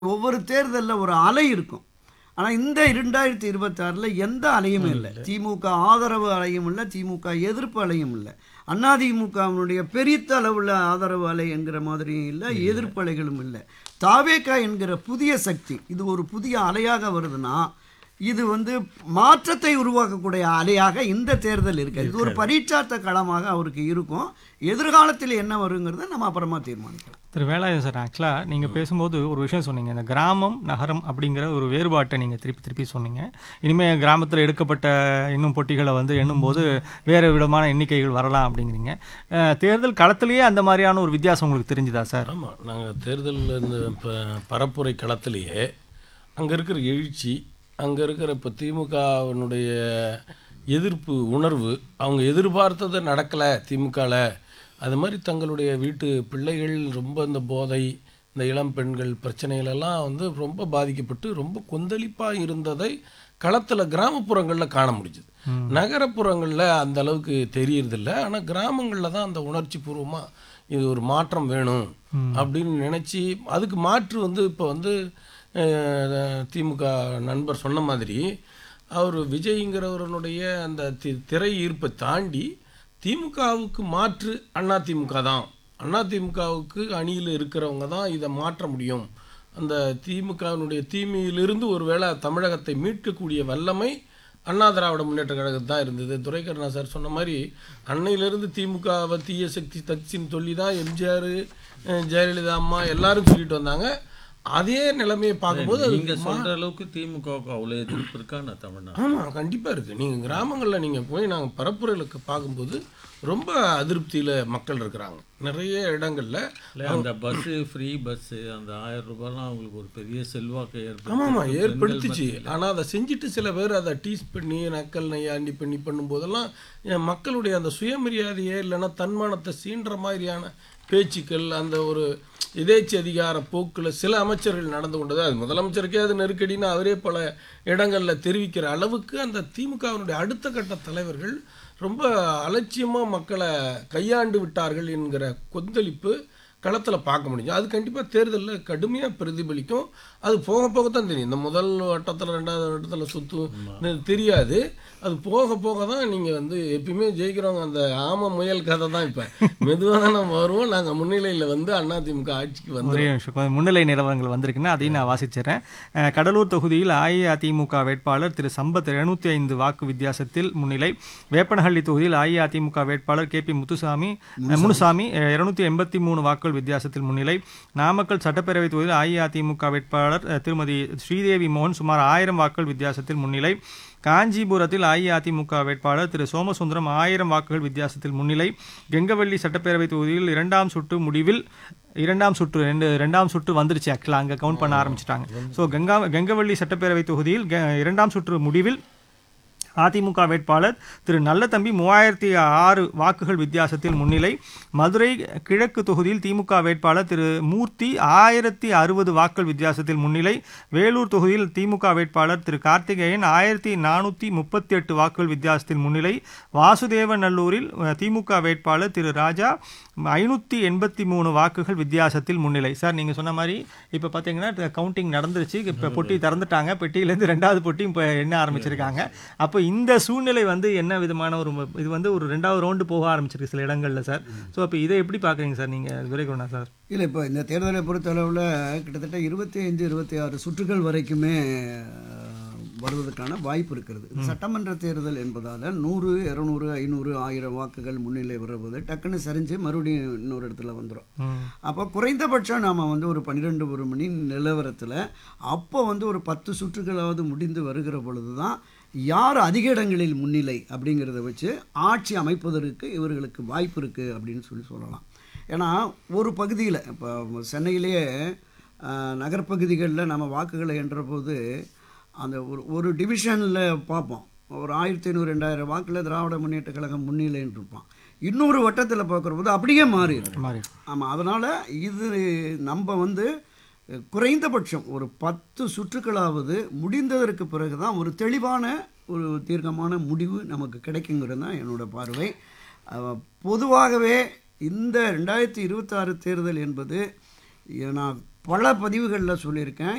ஒவ்வொரு தேர்தல்ல ஒரு அலை இருக்கும். ஆனா, இந்த 2026ல எந்த அலையும் இல்ல. திமுக ஆதரவு அலையும் இல்ல, திமுக எதிர்ப்பு அலையும் இல்ல. அதிமுகவினுடைய பெரித்த அளவுல ஆதரவு அலை என்கிற மாதிரியும் இல்ல, எதிர்ப்பு அலைகளும் இல்ல. தாவேகா என்கிற புதிய சக்தி, இது ஒரு புதிய அலையாக வருதுன்னா, இது மாற்றத்தை உருவாக்கக்கூடிய அலையாக இந்த தேர்தல் இருக்கு. இது ஒரு பரீட்சார்த்த களமாக அவருக்கு இருக்கும். எதிர்காலத்தில் என்ன வருங்கிறத நம்ம அப்புறமா தீர்மானிக்கலாம். திரு வேலாயுதம் சார், ஆக்சுவலாக நீங்கள் பேசும்போது ஒரு விஷயம் சொன்னீங்க, இந்த கிராமம் நகரம் அப்படிங்கிற ஒரு வேறுபாட்டை நீங்கள் திருப்பி சொன்னீங்க. இனிமேல் கிராமத்தில் எடுக்கப்பட்ட இன்னும் பொட்டிகளை எண்ணும்போது வேறு விதமான எண்ணிக்கைகள் வரலாம் அப்படிங்கிறீங்க. தேர்தல் களத்திலேயே அந்த மாதிரியான ஒரு வித்தியாசம் உங்களுக்கு தெரிஞ்சுதா சார்? ஆமாம், நாங்கள் தேர்தலில் இந்த இப்போ பரப்புரை களத்திலேயே அங்கே இருக்கிற எழுச்சி, அங்கே இருக்கிற இப்போ திமுகவினுடைய எதிர்ப்பு உணர்வு, அவங்க எதிர்பார்த்தது நடக்கலை திமுகவில், அது மாதிரி தங்களுடைய வீட்டு பிள்ளைகள் ரொம்ப இந்த போதை, இந்த இளம் பெண்கள் பிரச்சனைகளெல்லாம் ரொம்ப பாதிக்கப்பட்டு ரொம்ப கொந்தளிப்பாக இருந்ததை களத்தில் கிராமப்புறங்களில் காண முடிஞ்சுது. நகரப்புறங்களில் அந்த அளவுக்கு தெரியறதில்ல. ஆனால் கிராமங்களில் தான் அந்த உணர்ச்சி பூர்வமாக இது ஒரு மாற்றம் வேணும் அப்படின்னு நினச்சி, அதுக்கு மாற்று இப்போ திமுக நண்பர் சொன்ன மாதிரி அவர் விஜய்ங்கிறவருடைய அந்த திரை ஈர்ப்பை தாண்டி திமுகவுக்கு மாற்று அதிமுக தான், அதிமுகவுக்கு அணியில் இருக்கிறவங்க தான் இதை மாற்ற முடியும், அந்த திமுகவினுடைய தீமையிலிருந்து ஒருவேளை தமிழகத்தை மீட்கக்கூடிய வல்லமை அண்ணா திராவிட முன்னேற்ற கழகத்து தான் இருந்தது. துரைக்கண்ணா சார் சொன்ன மாதிரி அன்னையிலிருந்து திமுகவை தீய சக்தி தக்சின்னு சொல்லி தான் எம்ஜிஆர், ஜெயலலிதா அம்மா எல்லாரும் சொல்லிட்டு வந்தாங்க. அதே நிலைமையை பார்க்கும்போது நீங்க சொல்ற அளவுக்கு திமுகவுக்கு அவ்வளோ எதிர்ப்பு இருக்கா நான் தமிழ்நாடு? ஆமாம், கண்டிப்பாக இருக்குது. நீங்கள் கிராமங்களில் நீங்கள் போய் நாங்கள் பரப்புரைகளுக்கு பார்க்கும்போது ரொம்ப அதிருப்தியில் மக்கள் இருக்கிறாங்க நிறைய இடங்களில். அந்த பஸ்ஸு, ஃப்ரீ பஸ்ஸு, அந்த 1000 ரூபாய்லாம் அவங்களுக்கு ஒரு பெரிய செல்வாக்கை ஆமாம் ஏற்படுத்திச்சு. ஆனால் அதை செஞ்சுட்டு சில பேர் அதை டீஸ் பண்ணி நக்கல் நையாண்டி பண்ணி பண்ணும்போதெல்லாம் மக்களுடைய அந்த சுயமரியாதையே இல்லைன்னா தன்மானத்தை சீன்ற மாதிரியான பேச்சுக்கள், அந்த ஒரு எதேச்சி அதிகார போக்கில் சில அமைச்சர்கள் நடந்து கொண்டது. அது முதலமைச்சருக்கே அது நெருக்கடின்னு அவரே பல இடங்களில் தெரிவிக்கிற அளவுக்கு அந்த திமுகவினுடைய அடுத்த கட்ட தலைவர்கள் ரொம்ப அலட்சியமாக மக்களை கையாண்டு விட்டார்கள் என்கிற கொந்தளிப்பு களத்தில் பார்க்க முடியும். அது கண்டிப்பாக தேர்தலில் கடுமையாக பிரதிபலிக்கும். அது போக போக தான் தெரியும். இந்த முதல் வட்டத்தில் ரெண்டாவது வட்டத்தில் சுற்று தெரியாது. அது போக போக தான் நீங்கள் எப்பயுமே ஜெயிக்கிறவங்க அந்த ஆம முயல் கதை தான். இப்போ மெதுவாக தான் நம்ம வருவோம். நாங்கள் முன்னிலையில் அதிமுக ஆட்சிக்கு ஒரே முன்னிலை நிலவரங்கள் வந்திருக்குன்னா அதையும் நான் வாசிச்சிடறேன். கடலூர் தொகுதியில் அஇஅதிமுக வேட்பாளர் திரு சம்பத் 205 வாக்கு வித்தியாசத்தில் முன்னிலை. வேப்பனஹள்ளி தொகுதியில் அஇஅதிமுக வேட்பாளர் KP முனுசாமி 283 வாக்குகள் வித்தியாசத்தில் முன்னிலை. நாமக்கல் சட்டப்பேரவை தொகுதியில் அஇஅதிமுக வேட்பாளர் திருமதி ஸ்ரீதேவி மோகன் சுமார் 1000 வாக்குகள் வித்தியாசத்தில் முன்னிலை. காஞ்சிபுரத்தில் அஇஅதிமுக வேட்பாளர் திரு சோமசுந்தரம் 1000 வாக்குகள் வித்தியாசத்தில் முன்னிலை. கெங்கவள்ளி சட்டப்பேரவை தொகுதியில் இரண்டாம் சுற்று வந்துருச்சு. ஆக்சுவலாக அங்கே கவுண்ட் பண்ண ஆரம்பிச்சிட்டாங்க. ஸோ கெங்கவள்ளி சட்டப்பேரவை தொகுதியில் இரண்டாம் சுற்று முடிவில் அதிமுக வேட்பாளர் திரு நல்லதம்பி 3006 வாக்குகள் வித்தியாசத்தில் முன்னிலை. மதுரை கிழக்கு தொகுதியில் திமுக வேட்பாளர் திரு மூர்த்தி 1060 வாக்குகள் வித்தியாசத்தில் முன்னிலை. வேலூர் தொகுதியில் திமுக வேட்பாளர் திரு கார்த்திகேயன் 1438 வாக்குகள் வித்தியாசத்தில் முன்னிலை. வாசுதேவநல்லூரில் திமுக வேட்பாளர் திரு ராஜா 583 வாக்குகள் வித்தியாசத்தில் முன்னிலை. சார், நீங்கள் சொன்ன மாதிரி இப்போ பார்த்தீங்கன்னா கவுண்டிங் நடந்துருச்சு. இப்போ பொட்டி திறந்துட்டாங்க. பெட்டியிலேருந்து ரெண்டாவது பொட்டியும் இப்போ எண்ண ஆரம்பிச்சிருக்காங்க. அப்போ இந்த சூழ்நிலை என்ன விதமான இது ஒரு ரெண்டாவது ரவுண்டு போக ஆரம்பிச்சிருக்கு சில இடங்களில் சார். ஸோ அப்போ இதை எப்படி பார்க்குறீங்க சார் நீங்கள், துரைக்கண்ணா சார்? இல்லை, இப்போ இந்த தேர்தலை பொறுத்தளவில் கிட்டத்தட்ட 25-26 சுற்றுகள் வரைக்குமே வருவதற்கான வாய்ப்பு இருக்கிறது. சட்டமன்ற தேர்தல் என்பதால் 100, 200, 500, 1000 வாக்குகள் முன்னிலை வருவது டக்குன்னு சரிஞ்சு மறுபடியும் இன்னொரு இடத்துல வந்துடும். அப்போ குறைந்தபட்சம் நாம் ஒரு 12 மணி நிலவரத்தில் அப்போ ஒரு 10 சுற்றுகளாவது முடிந்து வருகிற பொழுது தான் யார் அதிக இடங்களில் முன்னிலை அப்படிங்கிறத வச்சு ஆட்சி அமைப்பதற்கு இவர்களுக்கு வாய்ப்பு இருக்குது அப்படின்னு சொல்லலாம். ஏன்னா ஒரு பகுதியில் இப்போ சென்னையிலேயே நகர்ப்பகுதிகளில் நம்ம வாக்குகளை என்ற போது அந்த ஒரு டிவிஷனில் பார்ப்போம், ஒரு 1500-2000 வாக்கில் திராவிட முன்னேற்ற கழகம் முன்னிலைன்னு இருப்பான். இன்னொரு வட்டத்தில் பார்க்குற போது அப்படியே மாறிடும். ஆமாம், அதனால் இது நம்ம குறைந்தபட்சம் ஒரு 10 சுற்றுக்களாவது முடிந்ததற்கு பிறகு தான் ஒரு தெளிவான ஒரு தீர்க்கமான முடிவு நமக்கு கிடைக்குங்கிறது தான் என்னோட பார்வை. பொதுவாகவே இந்த 2026 தேர்தல் என்பது நான் பல பதிவுகளில் சொல்லியிருக்கேன்.